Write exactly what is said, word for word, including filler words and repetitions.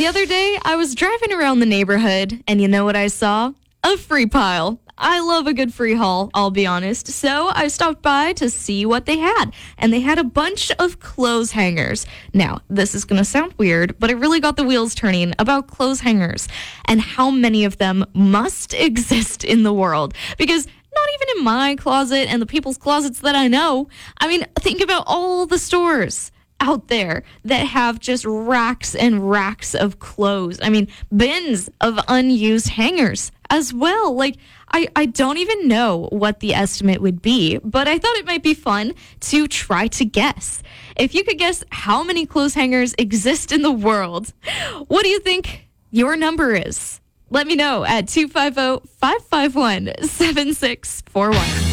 The other day, I was driving around the neighborhood, and you know what I saw? A free pile. I love a good free haul, I'll be honest. So I stopped by to see what they had, and they had a bunch of clothes hangers. Now, this is going to sound weird, but it really got the wheels turning about clothes hangers and how many of them must exist in the world. Because not even in my closet and the people's closets that I know. I mean, think about all the stores out there that have just racks and racks of clothes. I mean, bins of unused hangers as well. Like, I, I don't even know what the estimate would be, but I thought it might be fun to try to guess. If you could guess how many clothes hangers exist in the world, what do you think your number is? Let me know at two five zero, five five one, seven six four one.